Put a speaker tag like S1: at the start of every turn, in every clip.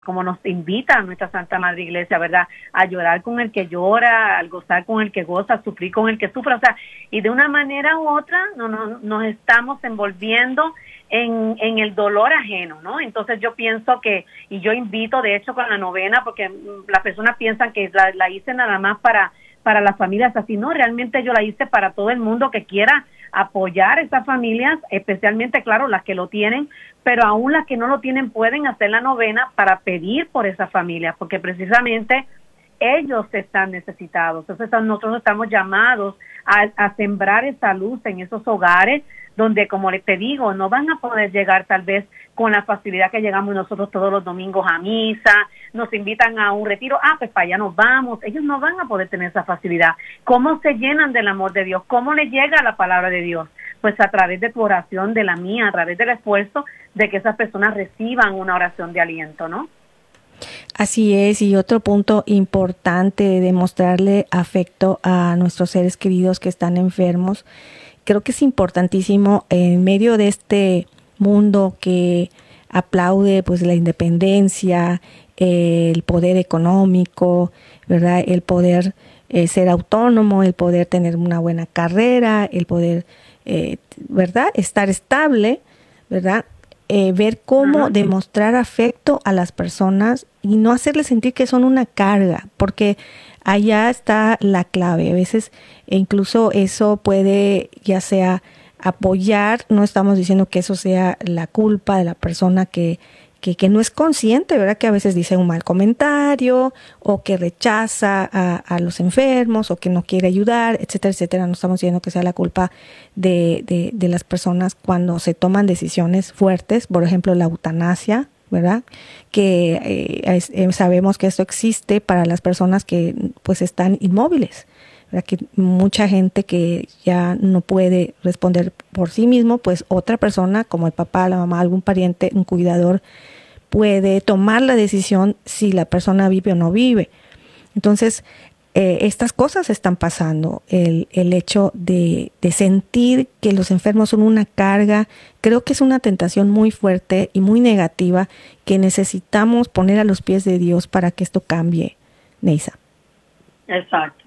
S1: como nos invita nuestra Santa Madre Iglesia, ¿verdad? A llorar con el que llora, al gozar con el que goza, a sufrir con el que sufre, o sea, y de una manera u otra nos estamos envolviendo en el dolor ajeno, ¿no? Entonces yo pienso que, y yo invito de hecho con la novena, porque las personas piensan que la hice nada más para las familias así, no, realmente yo la hice para todo el mundo que quiera apoyar a esas familias, especialmente, claro, las que lo tienen, pero aún las que no lo tienen pueden hacer la novena para pedir por esas familias, porque precisamente ellos están necesitados. Entonces nosotros estamos llamados a sembrar esa luz en esos hogares donde, como te digo, no van a poder llegar tal vez con la facilidad que llegamos nosotros todos los domingos a misa, nos invitan a un retiro, pues para allá nos vamos. Ellos no van a poder tener esa facilidad. ¿Cómo se llenan del amor de Dios? ¿Cómo les llega la palabra de Dios? Pues a través de tu oración, de la mía, a través del esfuerzo de que esas personas reciban una oración de aliento, ¿no?
S2: Así es, y otro punto importante de mostrarle afecto a nuestros seres queridos que están enfermos, creo que es importantísimo en medio de este mundo que aplaude pues la independencia, el poder económico, ¿verdad? El poder ser autónomo, el poder tener una buena carrera, el poder, ¿verdad? Estar estable, ¿verdad? Ver cómo demostrar afecto a las personas y no hacerles sentir que son una carga, porque allá está la clave. A veces incluso eso puede ya sea apoyar, no estamos diciendo que eso sea la culpa de la persona que no es consciente, ¿verdad? Que a veces dice un mal comentario o que rechaza a los enfermos o que no quiere ayudar, etcétera, etcétera. No estamos diciendo que sea la culpa de las personas cuando se toman decisiones fuertes, por ejemplo, la eutanasia, ¿verdad? Que sabemos que esto existe para las personas que pues están inmóviles, ¿verdad? Que mucha gente que ya no puede responder por sí mismo, pues otra persona como el papá, la mamá, algún pariente, un cuidador puede tomar la decisión si la persona vive o no vive. Entonces, estas cosas están pasando. El hecho de sentir que los enfermos son una carga, creo que es una tentación muy fuerte y muy negativa que necesitamos poner a los pies de Dios para que esto cambie, Neisa.
S1: Exacto.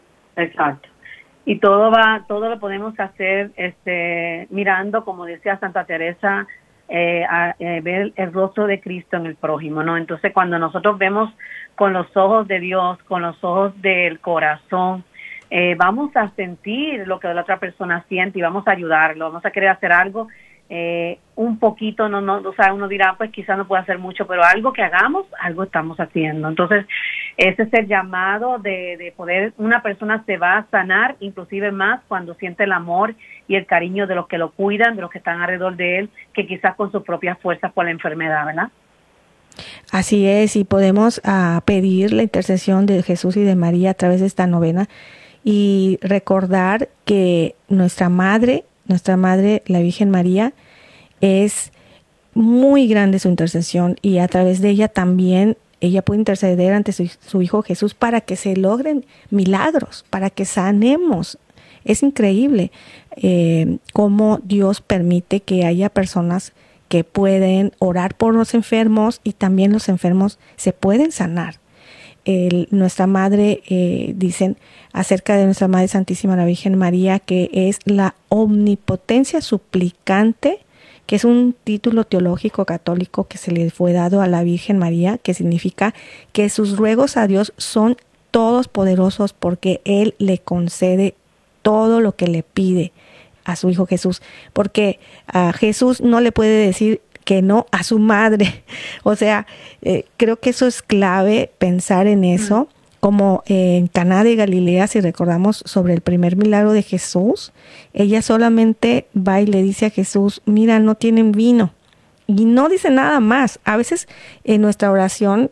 S1: Y todo lo podemos hacer mirando, como decía Santa Teresa, ver el rostro de Cristo en el prójimo, ¿no? Entonces, cuando nosotros vemos con los ojos de Dios, con los ojos del corazón, vamos a sentir lo que la otra persona siente y vamos a ayudarlo, vamos a querer hacer algo, un poquito, o sea, uno dirá, pues quizás no puede hacer mucho, pero algo que hagamos, algo estamos haciendo. Entonces, ese es el llamado de poder, una persona se va a sanar, inclusive más cuando siente el amor y el cariño de los que lo cuidan, de los que están alrededor de él, que quizás con sus propias fuerzas por la enfermedad, ¿verdad?
S2: Así es, y podemos pedir la intercesión de Jesús y de María a través de esta novena y recordar que nuestra madre, la Virgen María, es muy grande su intercesión y a través de ella también ella puede interceder ante su Hijo Jesús para que se logren milagros, para que sanemos. Es increíble cómo Dios permite que haya personas que pueden orar por los enfermos y también los enfermos se pueden sanar. Nuestra madre, dicen acerca de nuestra Madre Santísima la Virgen María, que es la omnipotencia suplicante, que es un título teológico católico que se le fue dado a la Virgen María, que significa que sus ruegos a Dios son todos poderosos porque Él le concede todo lo que le pide a su Hijo Jesús, porque a Jesús no le puede decir que no a su madre. O sea, creo que eso es clave, pensar en eso, como en Caná de Galilea, si recordamos sobre el primer milagro de Jesús, ella solamente va y le dice a Jesús, mira, no tienen vino, y no dice nada más. A veces en nuestra oración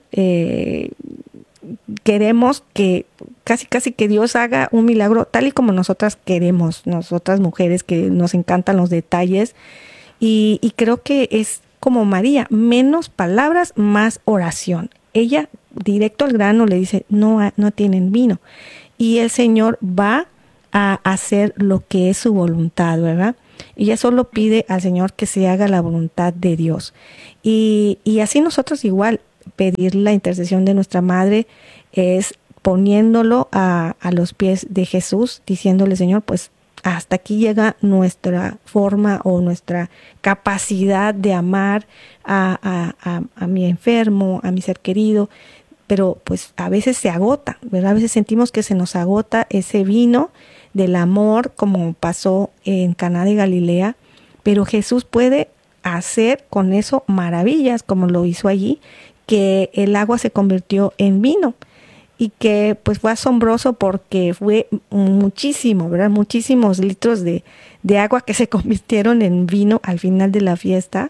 S2: queremos que casi que Dios haga un milagro tal y como nosotras queremos, nosotras mujeres que nos encantan los detalles, y creo que es como María, menos palabras, más oración. Ella directo al grano le dice, no tienen vino. Y el Señor va a hacer lo que es su voluntad, ¿verdad? Ella solo pide al Señor que se haga la voluntad de Dios. Y así nosotros igual, pedir la intercesión de nuestra madre es poniéndolo a los pies de Jesús, diciéndole, Señor, pues hasta aquí llega nuestra forma o nuestra capacidad de amar a mi enfermo, a mi ser querido, pero pues a veces se agota, ¿verdad? A veces sentimos que se nos agota ese vino del amor, como pasó en Caná de Galilea, pero Jesús puede hacer con eso maravillas, como lo hizo allí, que el agua se convirtió en vino y que pues fue asombroso porque fue muchísimo, ¿verdad? Muchísimos litros de agua que se convirtieron en vino al final de la fiesta.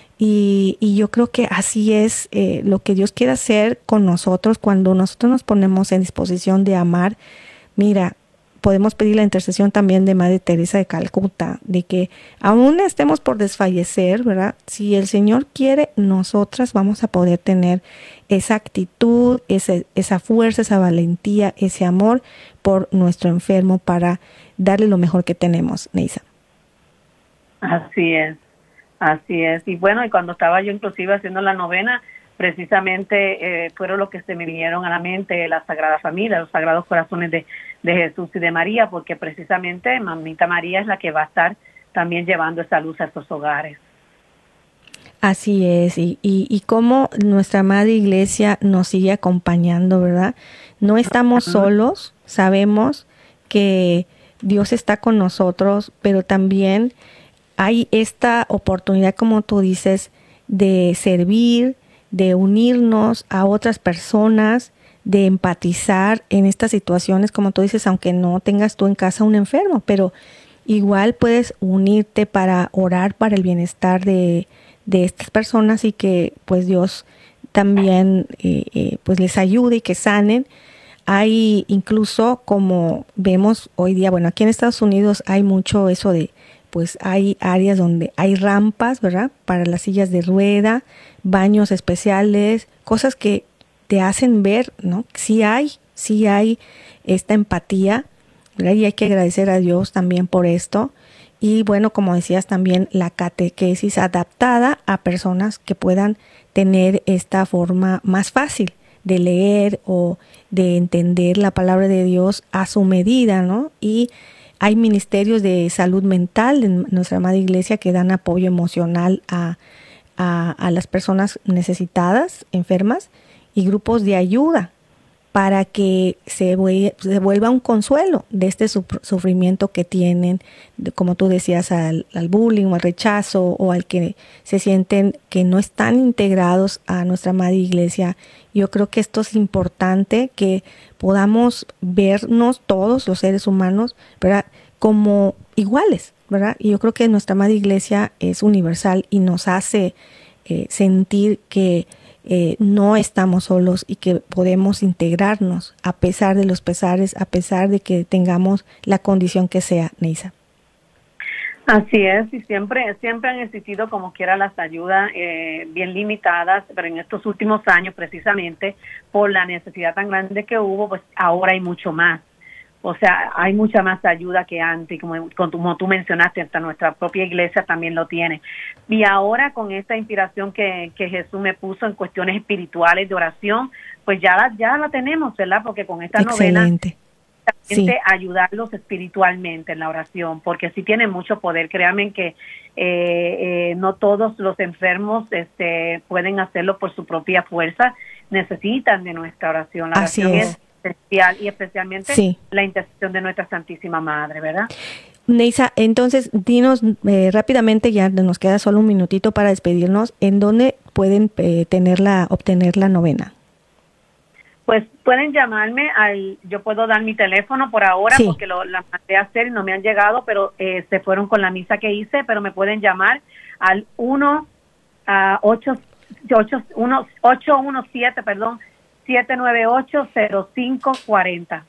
S2: Y yo creo que así es lo que Dios quiere hacer con nosotros cuando nosotros nos ponemos en disposición de amar. Mira, podemos pedir la intercesión también de Madre Teresa de Calcuta, de que aún estemos por desfallecer, ¿verdad? Si el Señor quiere, nosotras vamos a poder tener esa actitud, esa fuerza, esa valentía, ese amor por nuestro enfermo para darle lo mejor que tenemos, Neisa.
S1: Así es. Así es. Y bueno, y cuando estaba yo inclusive haciendo la novena, precisamente fueron los que se me vinieron a la mente, la Sagrada Familia, los Sagrados Corazones de Jesús y de María, porque precisamente Mamita María es la que va a estar también llevando esa luz a esos hogares.
S2: Así es, y cómo nuestra Madre Iglesia nos sigue acompañando, ¿verdad? No estamos solos, sabemos que Dios está con nosotros, pero también hay esta oportunidad, como tú dices, de servir, de unirnos a otras personas, de empatizar en estas situaciones, como tú dices, aunque no tengas tú en casa un enfermo, pero igual puedes unirte para orar para el bienestar de estas personas y que pues Dios también pues les ayude y que sanen. Hay incluso, como vemos hoy día, bueno, aquí en Estados Unidos hay mucho eso de, pues hay áreas donde hay rampas, ¿verdad? Para las sillas de rueda, baños especiales, cosas que te hacen ver, ¿no? Sí hay esta empatía, ¿verdad? Y hay que agradecer a Dios también por esto. Y bueno, como decías también, la catequesis adaptada a personas que puedan tener esta forma más fácil de leer o de entender la palabra de Dios a su medida, ¿no? Y hay ministerios de salud mental en nuestra amada iglesia que dan apoyo emocional a las personas necesitadas, enfermas, y grupos de ayuda para que se vuelva un consuelo de este sufrimiento que tienen, como tú decías, al bullying o al rechazo o al que se sienten que no están integrados a nuestra amada iglesia. Yo creo que esto es importante, que podamos vernos todos los seres humanos, ¿verdad?, como iguales, ¿verdad? Y yo creo que nuestra amada iglesia es universal y nos hace sentir que no estamos solos y que podemos integrarnos a pesar de los pesares, a pesar de que tengamos la condición que sea, Neisa.
S1: Así es, y siempre han existido como quiera las ayudas bien limitadas, pero en estos últimos años, precisamente por la necesidad tan grande que hubo, pues ahora hay mucho más. O sea, hay mucha más ayuda que antes, como tú mencionaste, hasta nuestra propia iglesia también lo tiene. Y ahora con esta inspiración que Jesús me puso en cuestiones espirituales de oración, pues ya la tenemos, ¿verdad? Porque con esta
S2: Excelente.
S1: novena, ayudarlos espiritualmente en la oración, porque sí tiene mucho poder. Créanme que no todos los enfermos pueden hacerlo por su propia fuerza, necesitan de nuestra oración. La oración es esencial y especialmente la intercesión de nuestra Santísima Madre, ¿verdad?
S2: Neisa, entonces dinos rápidamente, ya nos queda solo un minutito para despedirnos, ¿en dónde pueden obtener la novena?
S1: Pues pueden llamarme yo puedo dar mi teléfono por ahora porque la mandé a hacer y no me han llegado, pero se fueron con la misa que hice, pero me pueden llamar al 817, 798-0540.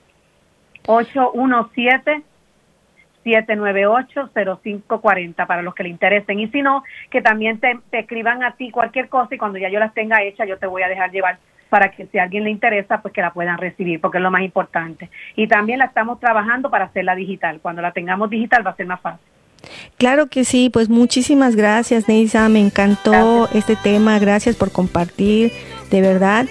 S1: 817-798-0540 para los que le interesen. Y si no, que también te escriban a ti cualquier cosa y cuando ya yo las tenga hechas, yo te voy a dejar llevar para que si a alguien le interesa, pues que la puedan recibir, porque es lo más importante. Y también la estamos trabajando para hacerla digital. Cuando la tengamos digital va a ser más fácil.
S2: Claro que sí, pues muchísimas gracias, Neisa, me encantó este tema, gracias por compartir, de verdad.